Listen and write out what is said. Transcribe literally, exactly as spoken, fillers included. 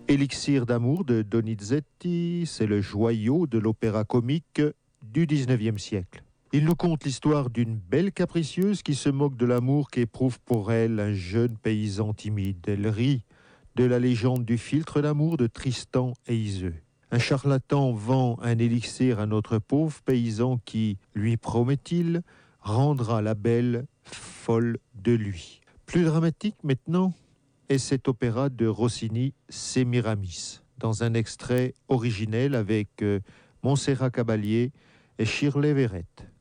Élixir d'amour de Donizetti, c'est le joyau de l'opéra comique du dix-neuvième siècle. Il nous conte l'histoire d'une belle capricieuse qui se moque de l'amour qu'éprouve pour elle un jeune paysan timide. Elle rit de la légende du filtre d'amour de Tristan et Iseux. Un charlatan vend un élixir à notre pauvre paysan qui, lui promet-il, rendra la belle folle de lui. Plus dramatique maintenant est cet opéra de Rossini, Sémiramis, dans un extrait originel avec euh, Montserrat Caballé et Shirley Verrett.